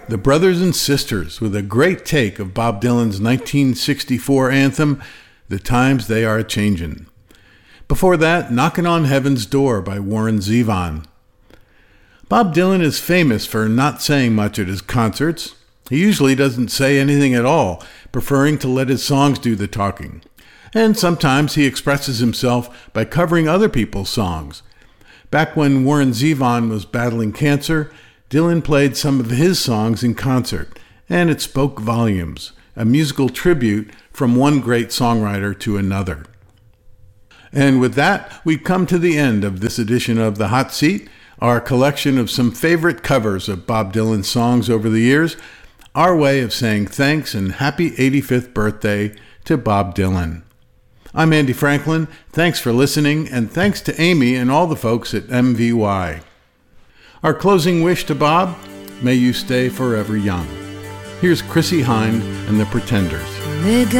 the Brothers and Sisters with a great take of Bob Dylan's 1964 anthem, The Times They Are Changin'. Before that, Knockin' on Heaven's Door by Warren Zevon. Bob Dylan is famous for not saying much at his concerts. He usually doesn't say anything at all, preferring to let his songs do the talking. And sometimes he expresses himself by covering other people's songs. Back when Warren Zevon was battling cancer, Dylan played some of his songs in concert, and it spoke volumes, a musical tribute from one great songwriter to another. And with that, we come to the end of this edition of The Hot Seat, our collection of some favorite covers of Bob Dylan's songs over the years, our way of saying thanks and happy 85th birthday to Bob Dylan. I'm Andy Franklin. Thanks for listening, and thanks to Amy and all the folks at MVY. Our closing wish to Bob, may you stay forever young. Here's Chrissie Hynde and the Pretenders.